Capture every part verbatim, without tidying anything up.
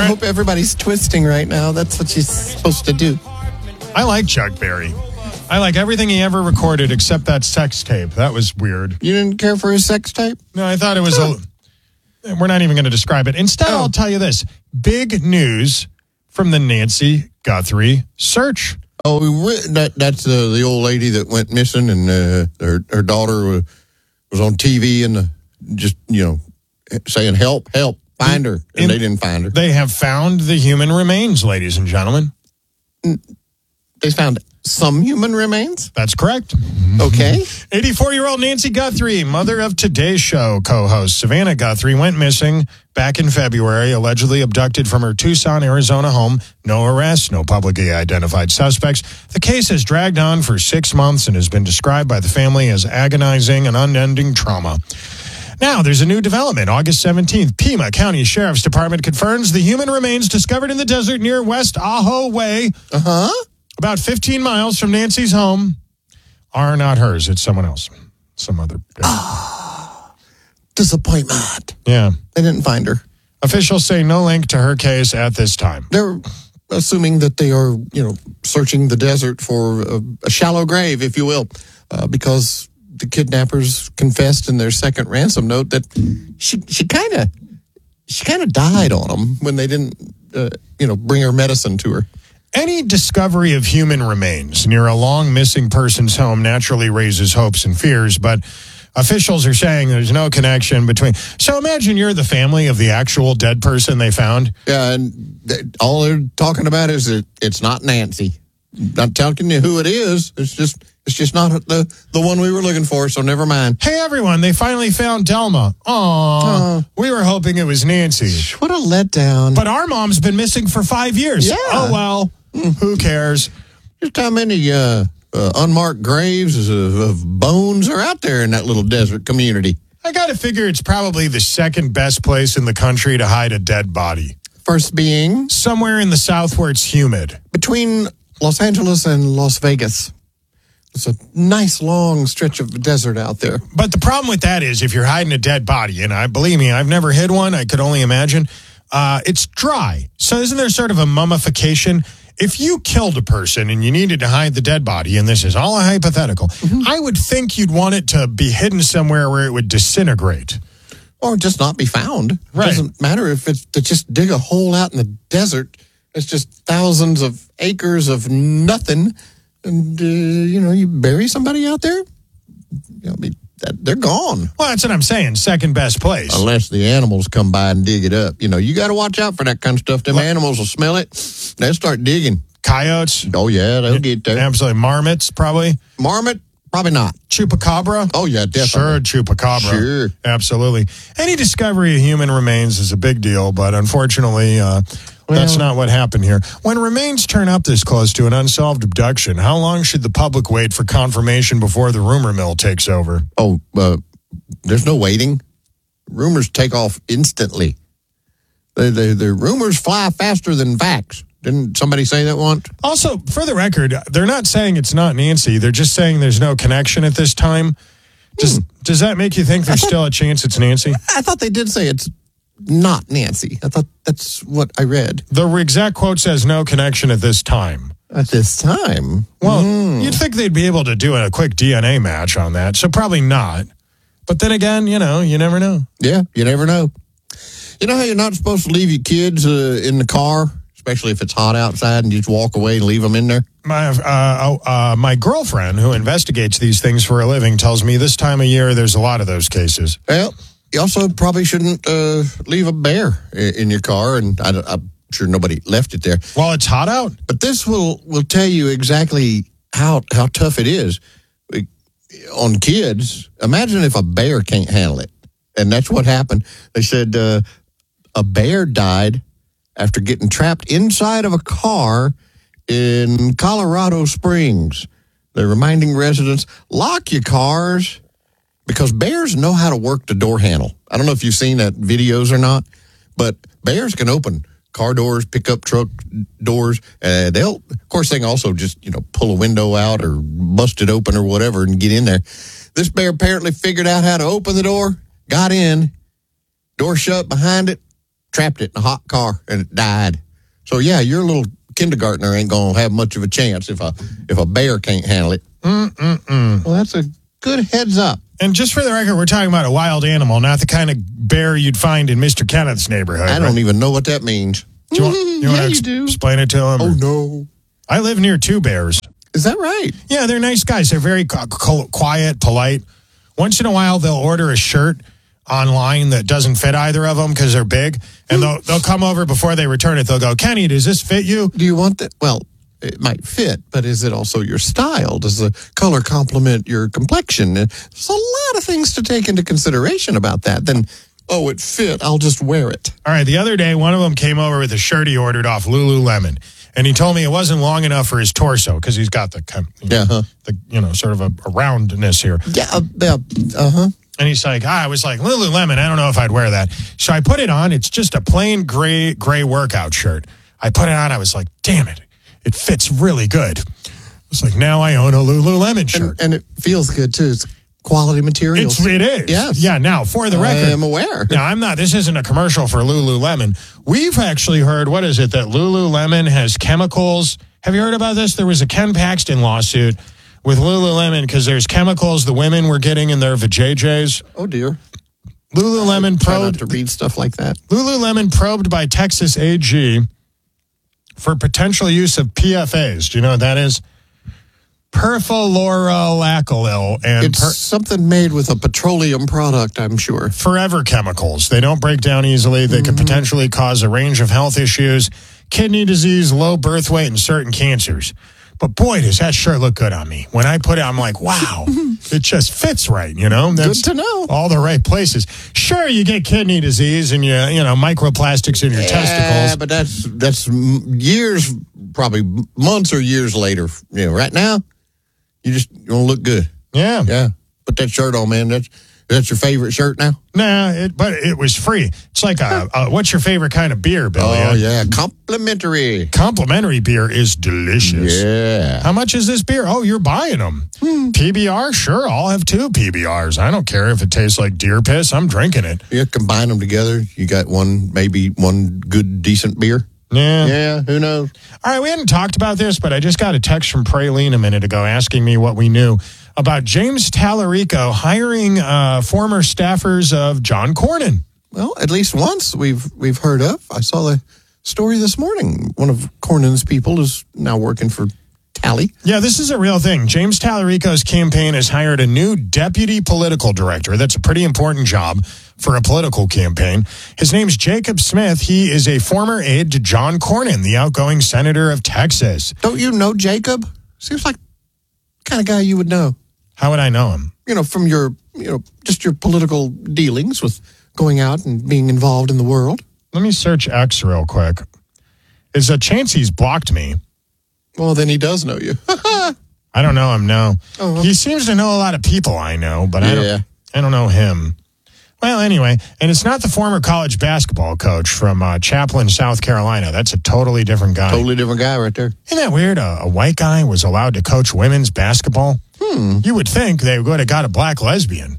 right. hope everybody's twisting right now. That's what she's supposed to do. I like Chuck Berry. I like everything he ever recorded except that sex tape. That was weird. You didn't care for his sex tape? No, I thought it was a... We're not even going to describe it. Instead, oh. I'll tell you this. Big news from the Nancy Guthrie search. Oh, that, that's uh, the old lady that went missing, and uh, her, her daughter was, was on T V and uh, just, you know, saying, help, help, find her. And in, they didn't find her. They have found the human remains, ladies and gentlemen. They found some human remains? That's correct. Okay. eighty-four-year-old Nancy Guthrie, mother of Today's Show co-host Savannah Guthrie, went missing back in February, allegedly abducted from her Tucson, Arizona home. No arrests, no publicly identified suspects. The case has dragged on for six months and has been described by the family as agonizing and unending trauma. Now, there's a new development. August seventeenth, Pima County Sheriff's Department confirms the human remains discovered in the desert near West Ajo Way, uh-huh. about fifteen miles from Nancy's home, are not hers. It's someone else. Some other. Ah, disappointment. Yeah. They didn't find her. Officials say no link to her case at this time. They're assuming that they are, you know, searching the desert for a, a shallow grave, if you will, uh, because the kidnappers confessed in their second ransom note that she she kind of she kind of died on them when they didn't, uh, you know, bring her medicine to her. Any discovery of human remains near a long missing person's home naturally raises hopes and fears, but officials are saying there's no connection between. So imagine you're the family of the actual dead person they found. Yeah, and they, all they're talking about is that it's not Nancy. Not telling you who it is. It's just it's just not the the one we were looking for. So never mind. Hey everyone, they finally found Delma. Aw, uh, we were hoping it was Nancy. What a letdown. But our mom's been missing for five years. Yeah. Oh well. Who cares? Just how many uh, uh, unmarked graves of, of bones are out there in that little desert community? I got to figure it's probably the second best place in the country to hide a dead body. First being? Somewhere in the South where it's humid. Between Los Angeles and Las Vegas. It's a nice long stretch of desert out there. But the problem with that is if you're hiding a dead body, and I believe me, I've never hid one. I could only imagine. Uh, it's dry. So isn't there sort of a mummification? If you killed a person and you needed to hide the dead body, and this is all a hypothetical, mm-hmm. I would think you'd want it to be hidden somewhere where it would disintegrate. Or just not be found. Right. It doesn't matter if it's to just dig a hole out in the desert. It's just thousands of acres of nothing. And, uh, you know, you bury somebody out there, you know, they're gone. Well, that's what I'm saying. Second best place. Unless the animals come by and dig it up. You know, you got to watch out for that kind of stuff. Them what? Animals will smell it. They'll start digging. Coyotes? Oh, yeah, they'll get there. Absolutely. Marmots, probably? Marmot? Probably not. Chupacabra? Oh, yeah, definitely. Sure, chupacabra. Sure. Absolutely. Any discovery of human remains is a big deal, but unfortunately, uh, well, that's not what happened here. When remains turn up this close to an unsolved abduction, how long should the public wait for confirmation before the rumor mill takes over? Oh, uh, there's no waiting. Rumors take off instantly. The, the, the rumors fly faster than facts. Didn't somebody say that once? Also, for the record, they're not saying it's not Nancy. They're just saying there's no connection at this time. Does, hmm. does that make you think there's thought, still a chance it's Nancy? I thought they did say it's not Nancy. I thought that's what I read. The exact quote says no connection at this time. At this time? Well, mm. you'd think they'd be able to do a quick D N A match on that, so probably not. But then again, you know, you never know. Yeah, you never know. You know how you're not supposed to leave your kids uh, in the car, especially if it's hot outside, and you just walk away and leave them in there? My uh, uh, my girlfriend, who investigates these things for a living, tells me this time of year there's a lot of those cases. Well, you also probably shouldn't uh, leave a bear in your car, and I, I'm sure nobody left it there. While it's hot out? But this will, will tell you exactly how, how tough it is on kids. Imagine if a bear can't handle it. And that's what happened. They said uh, a bear died after getting trapped inside of a car in Colorado Springs. They're reminding residents, lock your cars, because bears know how to work the door handle. I don't know if you've seen that videos or not, but bears can open car doors, pickup truck doors. Uh, they'll, of course, they can also just, you know, pull a window out or bust it open or whatever and get in there. This bear apparently figured out how to open the door, got in, door shut behind it, trapped it in a hot car and it died. So yeah, your little kindergartner ain't gonna have much of a chance if a if a bear can't handle it. Mm-mm-mm. Well, that's a good heads up. And just for the record, we're talking about a wild animal, not the kind of bear you'd find in Mister Kenneth's neighborhood. I right? don't even know what that means. Do you want, you yeah, want to you ex- do. explain it to him? Oh no, I live near two bears. is that right? Yeah, they're nice guys. They're very cu- cu- quiet, polite. Once in a while, they'll order a shirt online that doesn't fit either of them because they're big, and they'll they'll come over before they return it. They'll go, Kenny, does this fit you? Do you want that? Well, it might fit, but is it also your style? Does the color complement your complexion? There's a lot of things to take into consideration about that. Then, oh, it fit. I'll just wear it. All right, the other day, one of them came over with a shirt he ordered off Lululemon, and he told me it wasn't long enough for his torso because he's got the, kind of, you know, Yeah, huh? the you know sort of a, a roundness here. Yeah, uh, yeah, uh-huh. And he's like, ah, I was like, Lululemon, I don't know if I'd wear that. So I put it on. It's just a plain gray gray workout shirt. I put it on. I was like, damn it. It fits really good. It's like, now I own a Lululemon shirt. And, and it feels good, too. It's quality materials. It's, it is. Yes. Yeah, now, for the I record. am aware. Now, I'm not, this isn't a commercial for Lululemon. We've actually heard, what is it, that Lululemon has chemicals. Have you heard about this? There was a Ken Paxton lawsuit with Lululemon because there's chemicals the women were getting in their vajayjays. Oh, dear. Lululemon Try not probed. to read stuff like that. Lululemon probed by Texas A G for potential use of P F As. Do you know what that is? Perfluoralkyl and It's per- something made with a petroleum product, I'm sure. forever chemicals. They don't break down easily. They could potentially cause a range of health issues, kidney disease, low birth weight, and certain cancers. But boy, does that shirt look good on me. When I put it, I'm like, wow, it just fits right, you know? That's Good to know. all the right places. Sure, you get kidney disease and you, you know, microplastics in your Yeah, testicles. but that's that's m- years, probably months or years later. You know, right now, you just you want to look good. Yeah. Yeah, put that shirt on, man. That's that's your favorite shirt now. Nah, it, but it was free. It's like, a, a, what's your favorite kind of beer, Billy? Oh yeah, complimentary. Complimentary beer is delicious. Yeah. How much is this beer? Oh, you're buying them. Hmm. P B R? Sure, I'll have two P B Rs. I don't care if it tastes like deer piss. I'm drinking it. You combine them together. You got one, maybe one good, decent beer. Yeah. Yeah, who knows? All right, we hadn't talked about this, but I just got a text from Praline a minute ago asking me what we knew about James Tallarico hiring uh, former staffers of John Cornyn. Well, at least once we've we've heard of. I saw the story this morning. One of Cornyn's people is now working for Tally. Yeah, this is a real thing. James Tallarico's campaign has hired a new deputy political director. That's a pretty important job for a political campaign. His name's Jacob Smith. He is a former aide to John Cornyn, the outgoing senator of Texas. Don't you know Jacob? Seems like the kind of guy you would know. How would I know him? You know, from your, you know, just your political dealings with going out and being involved in the world. Let me search X real quick. Is a chance he's blocked me. Well, then he does know you. I don't know him, no. Oh, He seems to know a lot of people I know, but I Yeah. don't I don't know him. Well, anyway, and it's not the former college basketball coach from uh, Chaplin, South Carolina. That's a totally different guy. Totally different guy right there. Isn't that weird? A, a white guy was allowed to coach women's basketball? Hmm. You would think they would have got a black lesbian.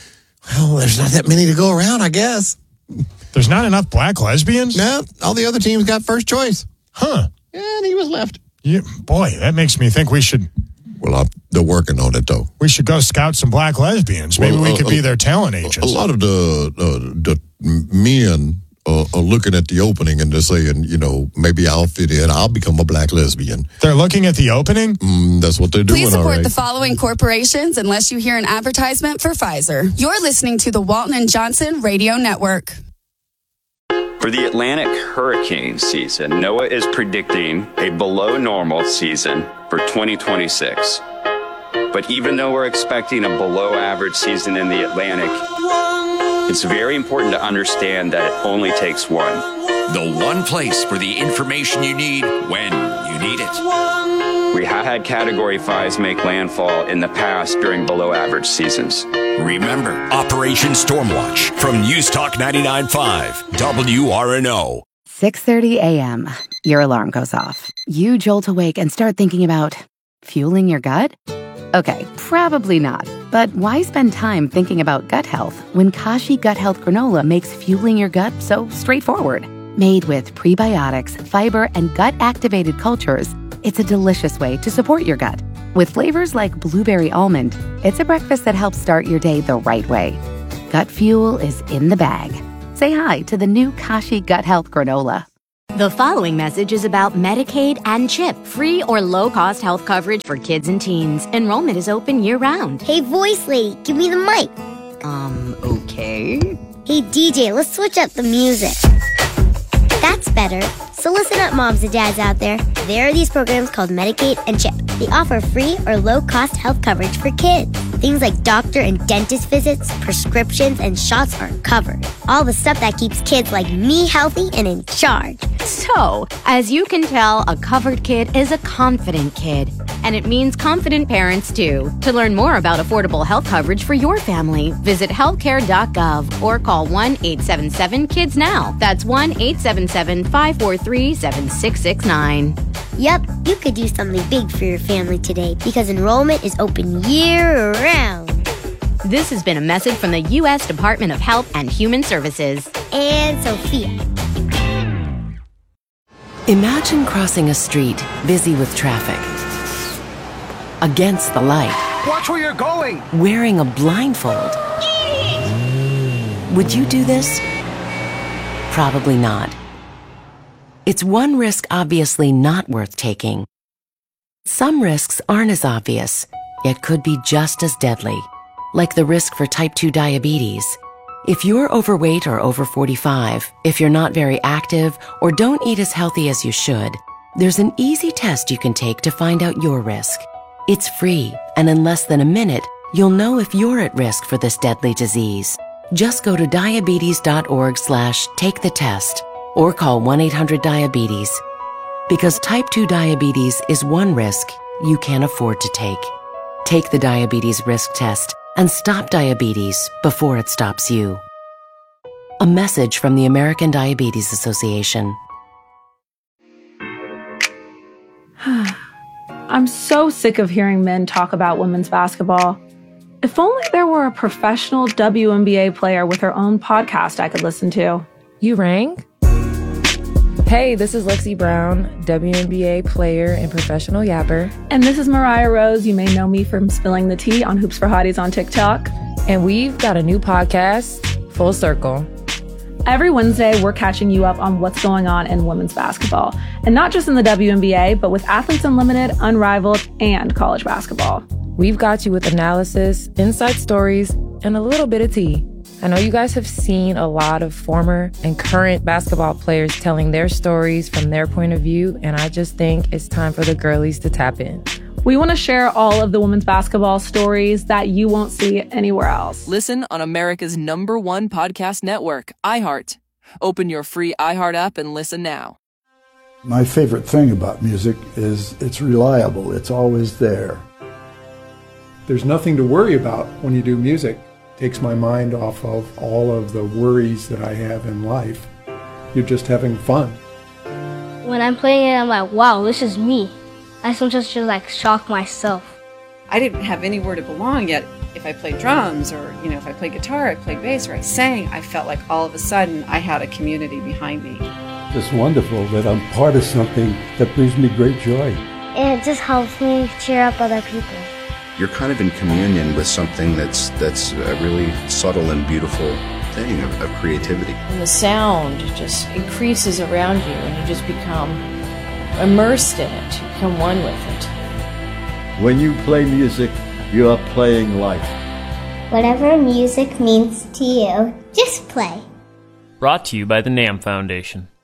Well, there's not that many to go around, I guess. There's not enough black lesbians? No, all the other teams got first choice. Huh. And he was left. You, boy, that makes me think we should Well, I'm, they're working on it, though. we should go scout some black lesbians. Maybe Well, we uh, could be uh, their talent A agents. lot of the uh, the men uh, are looking at the opening and they're saying, you know, maybe I'll fit in. I'll become a black lesbian. They're looking at the opening? Mm, that's what they're doing. Please all support right. the following corporations unless you hear an advertisement for Pfizer. You're listening to the Walton and Johnson Radio Network. For the Atlantic hurricane season, NOAA is predicting a below normal season for twenty twenty-six. But even though we're expecting a below average season in the Atlantic, it's very important to understand that it only takes one. The one place for the information you need when you need it. We have had Category fives make landfall in the past during below average seasons. Remember, Operation Stormwatch from News Talk ninety-nine point five, W R N O. six thirty a.m. Your alarm goes off. You jolt awake and start thinking about fueling your gut? Okay, probably not. But why spend time thinking about gut health when Kashi Gut Health Granola makes fueling your gut so straightforward? Made with prebiotics, fiber, and gut-activated cultures, it's a delicious way to support your gut. With flavors like blueberry almond, it's a breakfast that helps start your day the right way. Gut Fuel is in the bag. Say hi to the new Kashi Gut Health Granola. The following message is about Medicaid and CHIP, free or low-cost health coverage for kids and teens. Enrollment is open year-round. Hey, voice lady, give me the mic. Um, okay. Hey, D J, let's switch up the music. That's better. So listen up, moms and dads out there. There are these programs called Medicaid and CHIP. They offer free or low-cost health coverage for kids. Things like doctor and dentist visits, prescriptions, and shots are covered. All the stuff that keeps kids like me healthy and in charge. So, as you can tell, a covered kid is a confident kid. And it means confident parents, too. To learn more about affordable health coverage for your family, visit healthcare dot gov or call one eight seven seven kids now. That's one eight seven seven, five four three, seven six six nine. Yep, you could do something big for your family today because enrollment is open year-round. This has been a message from the U S Department of Health and Human Services. And Sophia. Imagine crossing a street busy with traffic. Against the light. Watch where you're going! Wearing a blindfold. Would you do this? Probably not. It's one risk obviously not worth taking. Some risks aren't as obvious, yet could be just as deadly, like the risk for type two diabetes. If you're overweight or over forty-five, if you're not very active, or don't eat as healthy as you should, there's an easy test you can take to find out your risk. It's free, and in less than a minute, you'll know if you're at risk for this deadly disease. Just go to diabetes.org slash take the test or call one eight hundred diabetes. Because type two diabetes is one risk you can't afford to take. Take the diabetes risk test and stop diabetes before it stops you. A message from the American Diabetes Association. I'm so sick of hearing men talk about women's basketball. If only there were a professional W N B A player with her own podcast I could listen to. You rang? Hey, this is Lexi Brown, W N B A player and professional yapper. And this is Mariah Rose. You may know me from spilling the tea on Hoops for Hotties on TikTok. And we've got a new podcast, Full Circle. Every Wednesday, we're catching you up on what's going on in women's basketball. And not just in the W N B A, but with Athletes Unlimited, Unrivaled, and college basketball. We've got you with analysis, inside stories, and a little bit of tea. I know you guys have seen a lot of former and current basketball players telling their stories from their point of view, and I just think it's time for the girlies to tap in. We want to share all of the women's basketball stories that you won't see anywhere else. Listen on America's number one podcast network, iHeart. Open your free iHeart app and listen now. My favorite thing about music is it's reliable. It's always there. There's nothing to worry about when you do music. Takes my mind off of all of the worries that I have in life. You're just having fun. When I'm playing it, I'm like, wow, this is me. I sometimes just like shock myself. I didn't have anywhere to belong yet. If I played drums or, you know, if I played guitar, I played bass, or I sang, I felt like all of a sudden I had a community behind me. It's wonderful that I'm part of something that brings me great joy. And it just helps me cheer up other people. You're kind of in communion with something that's that's a really subtle and beautiful thing of, of creativity. And the sound just increases around you, and you just become immersed in it. You become one with it. When you play music, you are playing life. Whatever music means to you, just play. Brought to you by the NAMM Foundation.